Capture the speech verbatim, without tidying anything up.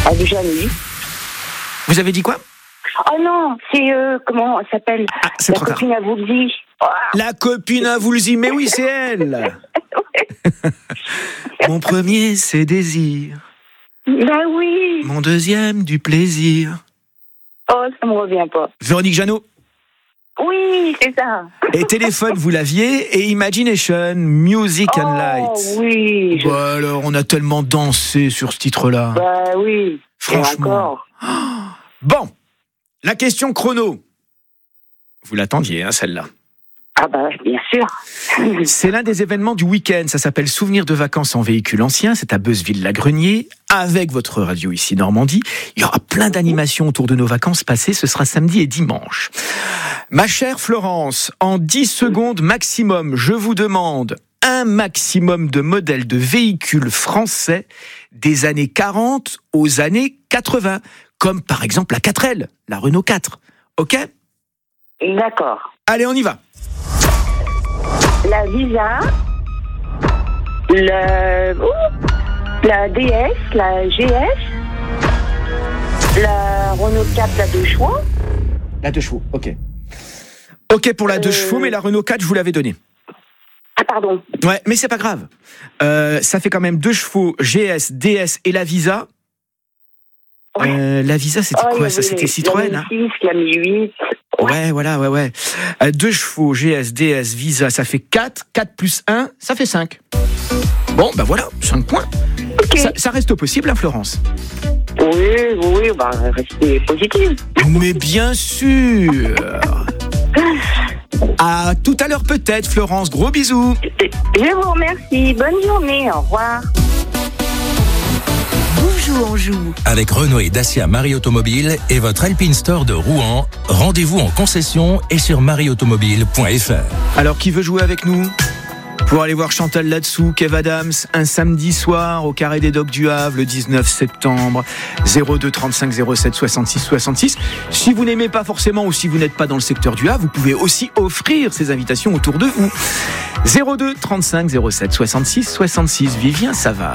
Jamy. Vous avez dit quoi? Oh non, c'est euh, comment elle s'appelle? Ah, c'est La trop tard. copine à Woolsey. Oh. La copine à Woolsey, mais oui, c'est elle. Mon premier, c'est désir. Ben oui. Mon deuxième, du plaisir. Oh, ça me revient pas. Véronique Jeannot. Oui, c'est ça. Et Téléphone, vous l'aviez. Et Imagination, Music and Oh Lights. oui. Je... Bah alors, on a tellement dansé sur ce titre-là. Bah oui. Franchement. Et encore. Bon, la question chrono. Vous l'attendiez, hein, celle-là. Ah bah bien sûr. C'est l'un des événements du week-end. Ça s'appelle Souvenirs de vacances en véhicule ancien. C'est à Beuzeville-la-Grenier, avec votre radio ici Normandie. Il y aura plein d'animations autour de nos vacances passées. Ce sera samedi et dimanche. Ma chère Florence, en dix secondes maximum, je vous demande un maximum de modèles de véhicules français des années quarante aux années quatre-vingts. Comme par exemple la quatre L, la Renault quatre. Ok ? D'accord. Allez, on y va. La Visa, le, ouh, la D S, la G S, la Renault quatre, la deux chevaux. La deux chevaux, ok. Ok pour la deux Euh... chevaux, mais la Renault quatre, je vous l'avais donnée. Ah pardon. Ouais, mais c'est pas grave. Euh, ça fait quand même deux chevaux, G S, D S et la Visa. Ouais. Euh, la Visa, c'était Oh, quoi ça? C'était Citroën, la hein? Mi six, la Mi huit. Ouais, ouais voilà, ouais, ouais. Euh, deux chevaux, G S, D S, Visa, ça fait quatre. quatre plus un, ça fait cinq. Bon, bah voilà, cinq points. Okay. Ça, ça reste possible, hein, Florence? Oui, oui, bah restez positive. Mais bien sûr. À tout à l'heure peut-être, Florence. Gros bisous. Je vous remercie. Bonne journée. Au revoir. Bonjour Anjou. Avec Renault et Dacia Marie Automobile et votre Alpine Store de Rouen, rendez-vous en concession et sur marie automobile point f r. Alors, qui veut jouer avec nous? Pour aller voir Chantal Latsou, Kev Adams, un samedi soir au Carré des Docks du Havre, le dix-neuf septembre, zéro deux trente-cinq zéro sept soixante-six soixante-six. Si vous n'aimez pas forcément ou si vous n'êtes pas dans le secteur du Havre, vous pouvez aussi offrir ces invitations autour de vous. zéro deux trente-cinq zéro sept soixante-six soixante-six. Vivien Savard.